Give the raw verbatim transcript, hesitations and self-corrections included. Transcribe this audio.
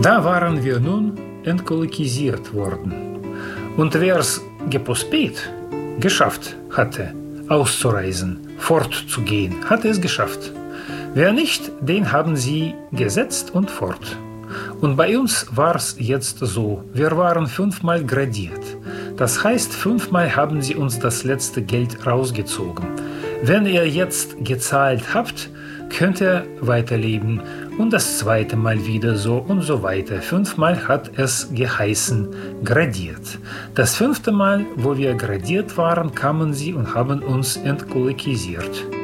Da waren wir nun entkolekisiert worden. Und wer es geprospeit, geschafft hatte, auszureisen, fortzugehen, hatte es geschafft. Wer nicht, den haben sie gesetzt und fort. Und bei uns war es jetzt so, wir waren fünfmal gradiert. Das heißt, fünfmal haben sie uns das letzte Geld rausgezogen. Wenn ihr jetzt gezahlt habt, könnt ihr weiterleben und das zweite Mal wieder so und so weiter. Fünfmal hat es geheißen, gradiert. Das fünfte Mal, wo wir gradiert waren, kamen sie und haben uns entkolekisiert.